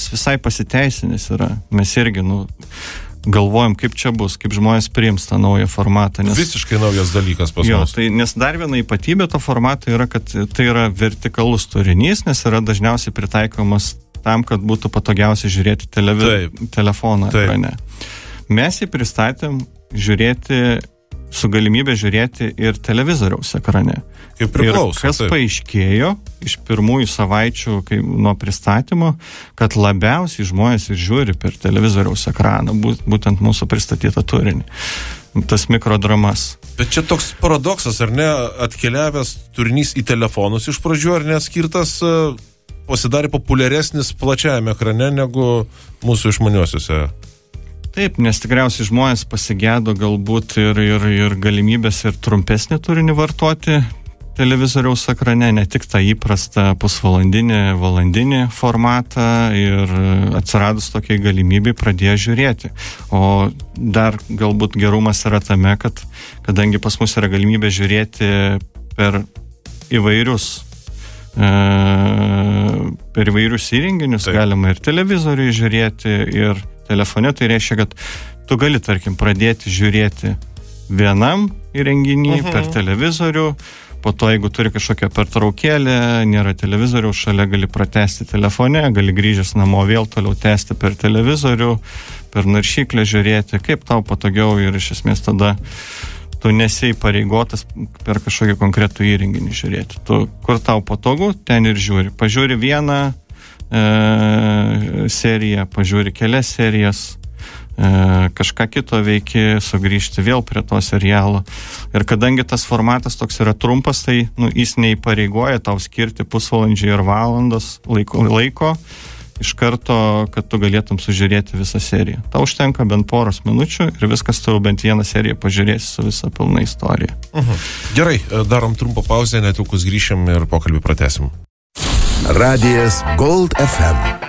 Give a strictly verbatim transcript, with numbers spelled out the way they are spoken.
visai pasiteisinęs yra. Mes irgi, nu, galvojam, kaip čia bus, kaip žmonės priims tą naują formatą. Nes, visiškai naujas dalykas pas jo, mus. Tai, nes dar viena ypatybė to formato yra, kad tai yra vertikalus turinys, nes yra dažniausiai pritaikomas tam, kad būtų patogiausia žiūrėti televi... telefoną ekrane. Mes jį pristatėm žiūrėti, su galimybė žiūrėti ir televizoriaus ekrane. Kaip priklauso. Ir kas taip. paaiškėjo iš pirmųjų savaičių kai, nuo pristatymo, kad labiausiai žmonės ir žiūri per televizoriaus ekraną, būtent mūsų pristatytą turinį. Tas mikrodramas. Bet čia toks paradoksas, ar ne, atkeliavęs turinys į telefonus iš pradžių, ar neskirtas pasidarė populiaresnis plačiajame ekrane negu mūsų išmaniuosiuose? Taip, nes tikriausiai žmonės pasigėdo galbūt ir, ir, ir galimybės ir trumpesnį turinį vartoti televizoriaus ekrane, ne tik tą įprastą pusvalandinį, valandinį formatą ir atsiradus tokiai galimybei pradėjo žiūrėti. O dar galbūt gerumas yra tame, kad kadangi pas mus yra galimybė žiūrėti per įvairius e, per įvairius įrenginius, Taip. galima ir televizoriui žiūrėti, ir telefone, tai reiškia, kad tu gali, tarkim, pradėti žiūrėti vienam įrenginį uh-huh. per televizorių, po to, jeigu turi kažkokią pertraukėlę, nėra televizoriaus, šalia gali pratęsti telefone, gali grįžęs namo vėl toliau tęsti per televizorių, per naršyklę žiūrėti, kaip tau patogiau ir iš esmės tada tu nesi įpareigotas per kažkokį konkretų įrenginį žiūrėti. Tu, kur tau patogu, ten ir žiūri. Pažiūri vieną E, seriją, pažiūri kelias serijas, e, kažką kito veiki, sugrįžti vėl prie to serialo. Ir kadangi tas formatas toks yra trumpas, tai nu, jis neįpareigoja tau skirti pusvalandžiai ir valandos laiko, laiko iš karto, kad tu galėtum sužiūrėti visą seriją. Tau užtenka bent poros minučių ir viskas, tu bent vieną seriją pažiūrėsi su visa pilna istorija. Uh-huh. Gerai, darom trumpą pauzę, netrukus grįšim ir pokalbį pratęsim. Radijas Gold F M.